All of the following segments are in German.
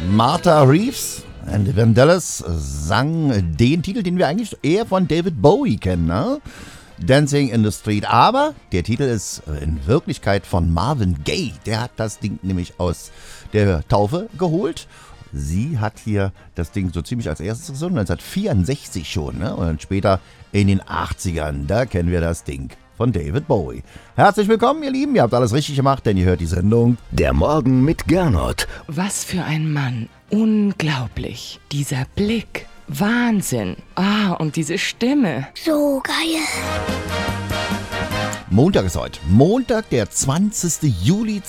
Martha Reeves and the Vandellas sang den Titel, den wir eigentlich eher von David Bowie kennen, ne? Dancing in the Street. Aber der Titel ist in Wirklichkeit von Marvin Gaye. Der hat das Ding nämlich aus der Taufe geholt. Sie hat hier das Ding so ziemlich als erstes gesungen, 1964 schon, ne? Und später in den 80ern, da kennen wir das Ding von David Bowie. Herzlich willkommen, ihr Lieben, ihr habt alles richtig gemacht, denn ihr hört die Sendung Der Morgen mit Gernot. Was für ein Mann. Unglaublich. Dieser Blick. Wahnsinn. Und diese Stimme. So geil. Montag ist heute. Montag, der 20. Juli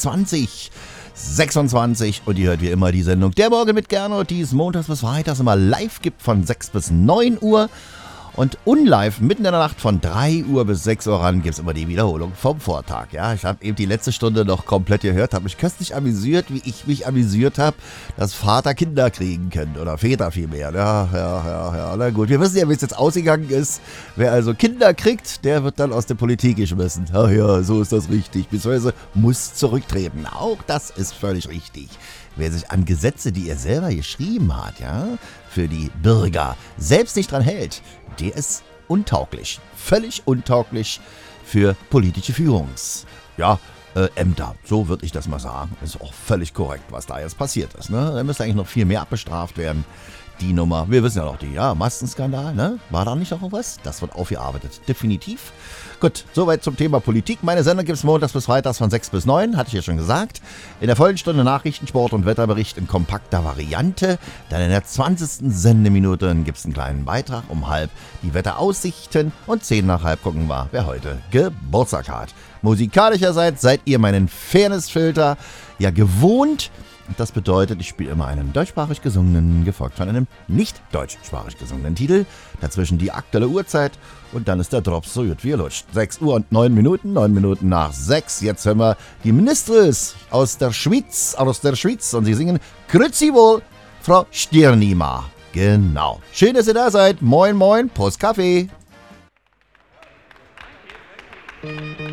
2026. Und ihr hört wie immer die Sendung Der Morgen mit Gernot, die es montags bis freitags immer live gibt von 6 bis 9 Uhr. Und unlive mitten in der Nacht von 3 Uhr bis 6 Uhr ran gibt es immer die Wiederholung vom Vortag. Ja, ich habe eben die letzte Stunde noch komplett gehört, habe mich köstlich amüsiert, wie ich mich amüsiert habe, dass Vater Kinder kriegen können. Oder Väter vielmehr. Ja, na gut. Wir wissen ja, wie es jetzt ausgegangen ist. Wer also Kinder kriegt, der wird dann aus der Politik geschmissen. Ach ja, so ist das richtig. Beziehungsweise muss zurücktreten. Auch das ist völlig richtig. Wer sich an Gesetze, die er selber geschrieben hat, ja, für die Bürger, selbst nicht dran hält, der ist untauglich. Völlig untauglich für politische Ämter. So würde ich das mal sagen. Ist auch völlig korrekt, was da jetzt passiert ist. Ne? Da müsste eigentlich noch viel mehr abbestraft werden. Die Nummer, wir wissen ja noch Maskenskandal, ne? War da nicht noch was? Das wird aufgearbeitet, definitiv. Gut, soweit zum Thema Politik. Meine Sendung gibt es montags bis freitags von 6 bis 9, hatte ich ja schon gesagt. In der vollen Stunde Nachrichten, Sport und Wetterbericht in kompakter Variante. Dann in der 20. Sendeminute gibt es einen kleinen Beitrag um halb die Wetteraussichten. Und 10 nach halb gucken wir, wer heute Geburtstag hat. Musikalischerseits seid ihr meinen Fairnessfilter ja gewohnt. Das bedeutet, ich spiele immer einen deutschsprachig gesungenen, gefolgt von einem nicht deutschsprachig gesungenen Titel. Dazwischen die aktuelle Uhrzeit und dann ist der Drops so gut wie er lutscht. 6 Uhr und 9 Minuten, 9 Minuten nach 6. Jetzt hören wir die Ministres aus der Schweiz und sie singen Grüezi wohl, Frau Stirnima. Genau. Schön, dass ihr da seid. Moin, moin, Prost Kaffee.